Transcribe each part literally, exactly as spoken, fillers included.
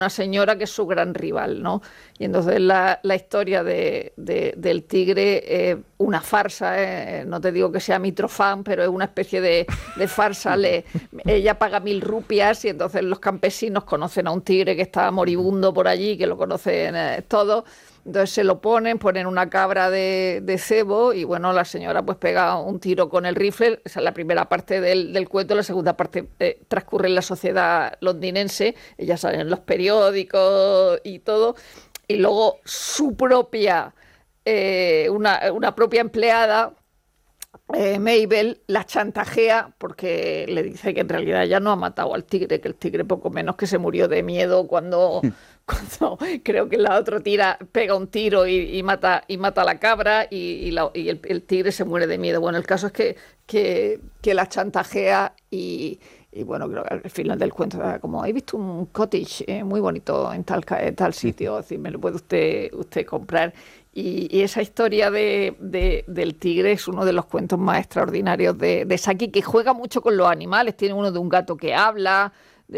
una señora que es su gran rival, ¿no? Y entonces la, la historia de, de, del tigre es una farsa, ¿eh? No te digo que sea Mitrofán, pero es una especie de, de farsa. Le, ella paga mil rupias y entonces los campesinos conocen a un tigre que está moribundo por allí, que lo conocen eh, todos. Entonces se lo ponen, ponen una cabra de, de cebo y bueno, la señora pues pega un tiro con el rifle. Esa es la primera parte del, del cuento. La segunda parte eh, transcurre en la sociedad londinense. Ella sale en los periódicos y todo. Y luego su propia, eh, una, una propia empleada, Eh, Mabel, la chantajea porque le dice que en realidad ya no ha matado al tigre, que el tigre poco menos que se murió de miedo cuando, cuando creo que la otra tira, pega un tiro y, y mata y mata a la cabra y, y, la, y el, el tigre se muere de miedo. Bueno, el caso es que, que, que la chantajea y, y bueno, creo que al final del cuento era como, he visto un cottage eh, muy bonito en tal, en tal sitio, así me lo puede usted, usted comprar. Y, y esa historia de, de, del tigre es uno de los cuentos más extraordinarios de, de Saki, que juega mucho con los animales. Tiene uno de un gato que habla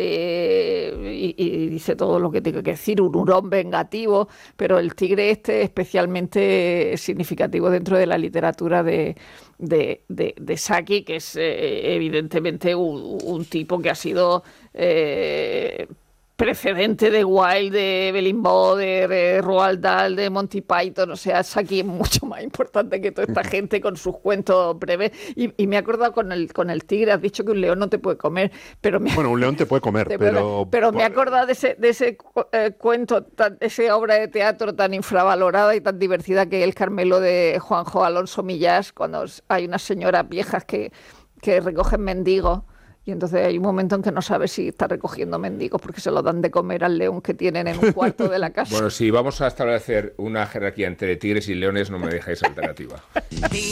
de, y, y dice todo lo que tiene que decir, un hurón vengativo, pero el tigre este es especialmente significativo dentro de la literatura de, de, de, de Saki, que es eh, evidentemente un, un tipo que ha sido... Eh, precedente de Wilde, de Belimbau, de, de Roald Dahl, de Monty Python. O sea, Saki es mucho más importante que toda esta gente con sus cuentos breves. Y, y me he acordado con el, con el tigre, has dicho que un león no te puede comer, pero me, bueno, un león te puede comer, te pero... Puede, pero me he acordado de ese, de ese eh, cuento, tan, esa obra de teatro tan infravalorada y tan divertida que es El Carmelo de Juanjo Alonso Millás, cuando hay unas señoras viejas que, que recogen mendigos. Y entonces hay un momento en que no sabes si está recogiendo mendigos porque se lo dan de comer al león que tienen en un cuarto de la casa. Bueno, si vamos a establecer una jerarquía entre tigres y leones, no me dejáis alternativa.